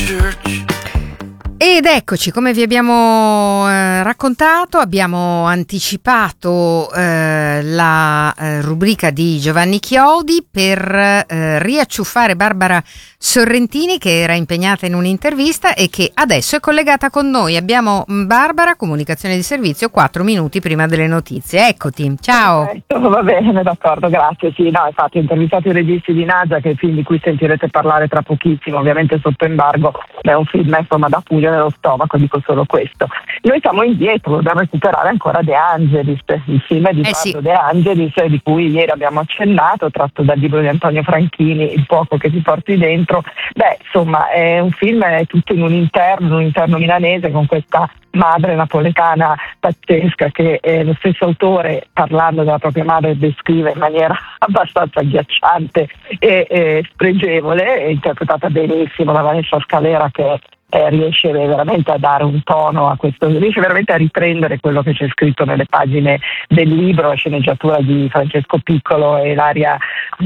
Ed eccoci, come vi abbiamo raccontato, abbiamo anticipato la rubrica di Giovanni Chiodi per riacciuffare Barbara Sorrentini, che era impegnata in un'intervista e che adesso è collegata con noi. Abbiamo Barbara, comunicazione di servizio, 4 minuti prima delle notizie. Eccoti, ciao. Va bene, d'accordo, grazie. Sì, no, infatti ho intervistato i registi di Nagia, che è il film di cui sentirete parlare tra pochissimo, ovviamente sotto embargo. È un film insomma da pugno nello stomaco, dico solo questo. Noi siamo indietro da recuperare ancora De Angelis, il film di Edoardo De Angelis, di cui ieri abbiamo accennato, tratto dal libro di Antonio Franchini, Il fuoco che ti porti dentro. Beh, insomma, è un film tutto in un interno milanese, con questa madre napoletana pazzesca che lo stesso autore, parlando della propria madre, descrive in maniera abbastanza agghiacciante e spregevole, interpretata benissimo da Vanessa Scalera, che riesce veramente a dare un tono a questo, riesce veramente a riprendere quello che c'è scritto nelle pagine del libro, la sceneggiatura di Francesco Piccolo e l'aria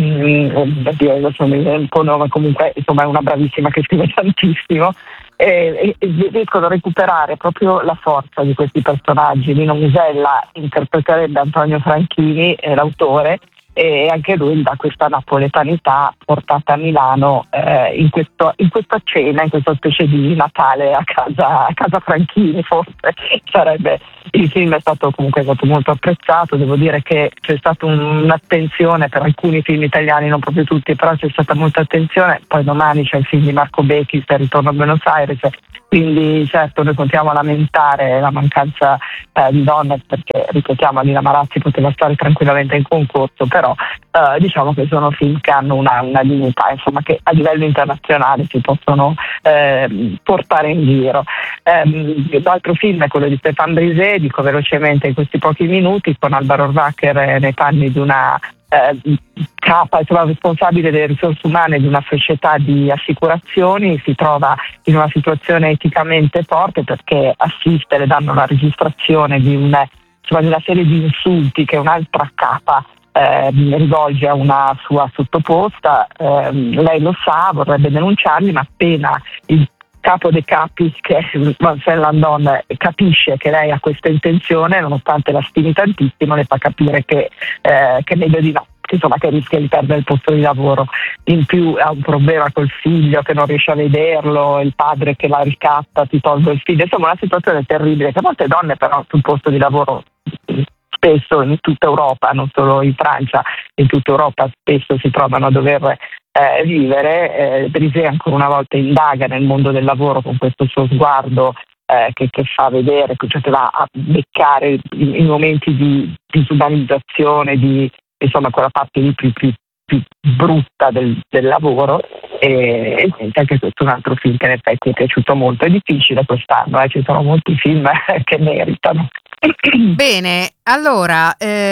comunque insomma è una bravissima che scrive tantissimo. E riescono a recuperare proprio la forza di questi personaggi. Nino Musella interpreterebbe Antonio Franchini, l'autore, e anche lui da questa napoletanità portata a Milano in questa cena, in questa specie di Natale a casa Franchini, forse sarebbe. Il film è stato comunque molto apprezzato, devo dire che c'è stata un'attenzione per alcuni film italiani, non proprio tutti, però c'è stata molta attenzione. Poi domani c'è il film di Marco Becchi, Il ritorno a Buenos Aires, quindi certo noi continuiamo a lamentare la mancanza di donne, perché ripetiamo, Alina Marazzi poteva stare tranquillamente in concorso, però diciamo che sono film che hanno una dignità, insomma, che a livello internazionale si possono portare in giro. L'altro film è quello di Stéphane Brisé, dico velocemente in questi pochi minuti, con Alvaro Orvacher nei panni di una capa, insomma, responsabile delle risorse umane di una società di assicurazioni. Si trova in una situazione eticamente forte, perché assiste, le danno la registrazione di una serie di insulti che un'altra capa rivolge a una sua sottoposta. Lei lo sa, vorrebbe denunciarli, ma appena il capo dei capi, che è Vincent Landon, capisce che lei ha questa intenzione, nonostante la stimi tantissimo, le fa capire che è meglio di no, insomma, che rischia di perdere il posto di lavoro. In più ha un problema col figlio che non riesce a vederlo, il padre che la ricatta, si tolgo il figlio, insomma una situazione terribile che molte donne però sul posto di lavoro, spesso in tutta Europa, non solo in Francia, in tutta Europa spesso si trovano a dover vivere. Brisé ancora una volta indaga nel mondo del lavoro con questo suo sguardo che fa vedere, cioè che va a beccare i momenti di disumanizzazione, di insomma quella parte lì più brutta del lavoro, e anche questo è un altro film che in effetti è piaciuto molto. È difficile quest'anno, ci sono molti film che meritano. Bene, allora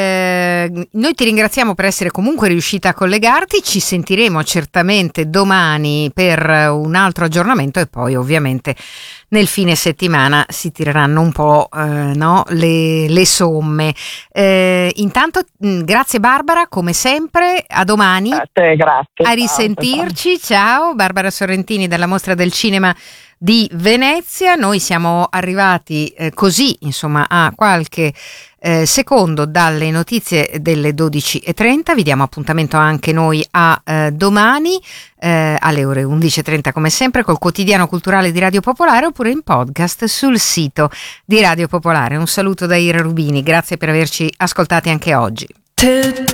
noi ti ringraziamo per essere comunque riuscita a collegarti, ci sentiremo certamente domani per un altro aggiornamento e poi ovviamente nel fine settimana si tireranno un po' le somme. Intanto grazie Barbara, come sempre, a domani. Grazie. A risentirci, ciao. Barbara Sorrentini dalla Mostra del Cinema di Venezia. Noi siamo arrivati così, insomma, a qualche secondo dalle notizie delle 12:30. Vi diamo appuntamento anche noi a domani alle ore 11:30 come sempre col quotidiano culturale di Radio Popolare, oppure in podcast sul sito di Radio Popolare. Un saluto da Ira Rubini, grazie per averci ascoltati anche oggi.